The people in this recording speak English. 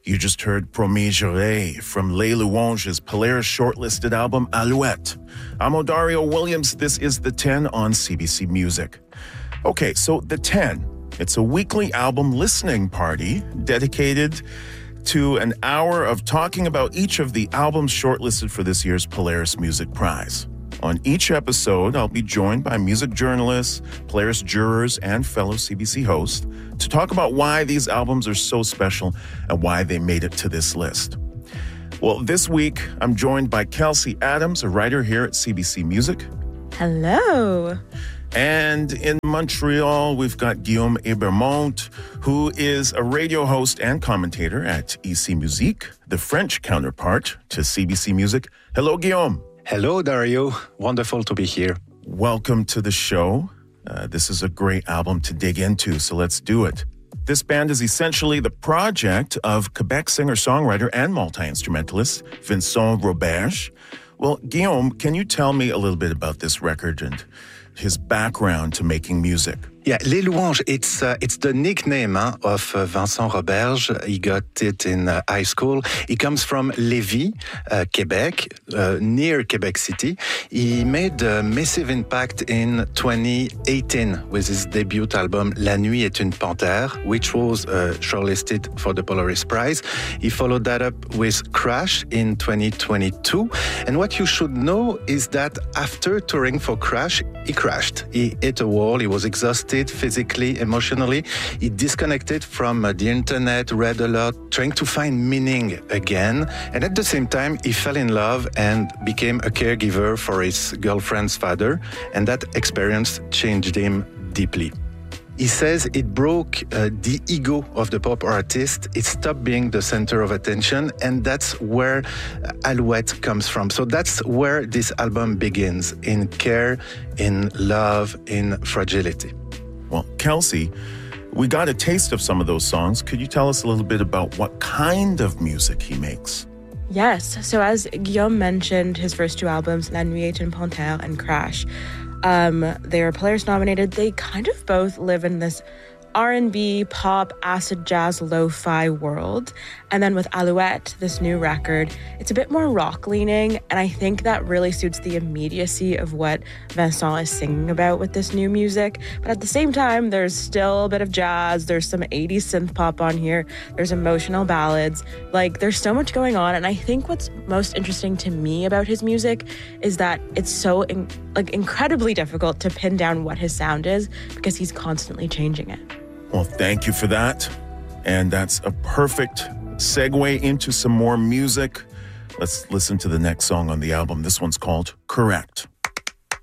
You just heard Promis Juré from Les Louanges' Polaris shortlisted album Alouette. I'm Odario Williams. This is The 10 on CBC Music. Okay, so The 10, it's a weekly album listening party dedicated to an hour of talking about each of the albums shortlisted for this year's Polaris Music Prize. On each episode, I'll be joined by music journalists, Polaris jurors, and fellow CBC hosts to talk about why these albums are so special and why they made it to this list. Well, this week, I'm joined by Kelsey Adams, a writer here at CBC Music. Hello. And in Montreal, we've got Guillaume Ebermont, who is a radio host and commentator at EC Musique, the French counterpart to CBC Music. Hello, Guillaume. Hello, Dario. Wonderful to be here. Welcome to the show. This is a great album to dig into, so let's do it. This band is essentially the project of Quebec singer-songwriter and multi-instrumentalist Vincent Roberge. Well, Guillaume, can you tell me a little bit about this record and his background to making music? Yeah, Les Louanges, it's the nickname of Vincent Roberge. He got it in high school. He comes from Lévis, Quebec, near Quebec City. He made a massive impact in 2018 with his debut album La Nuit est une panthère, which was shortlisted for the Polaris Prize. He followed that up with Crash in 2022. And what you should know is that after touring for Crash, he crashed. He hit a wall. He was exhausted physically, emotionally. He disconnected from the internet, read a lot, trying to find meaning again. And at the same time, he fell in love and became a caregiver for his girlfriend's father. And that experience changed him deeply. He says it broke the ego of the pop artist. It stopped being the center of attention, and that's where Alouette comes from. So that's where this album begins, in care, in love, in fragility. Well, Kelsey, we got a taste of some of those songs. Could you tell us a little bit about what kind of music he makes? Yes. So as Guillaume mentioned, his first two albums, La Nuit est une panthère and Crash, they were Polaris nominated. They kind of both live in this R&B, pop, acid jazz, lo-fi world. And then with Alouette, this new record, it's a bit more rock-leaning, and I think that really suits the immediacy of what Vincent is singing about with this new music. But at the same time, there's still a bit of jazz, there's some 80s synth pop on here, there's emotional ballads. Like, there's so much going on, and I think what's most interesting to me about his music is that it's so incredibly difficult to pin down what his sound is because he's constantly changing it. Well, thank you for that. And that's a perfect segue into some more music. Let's listen to the next song on the album. This one's called Correct.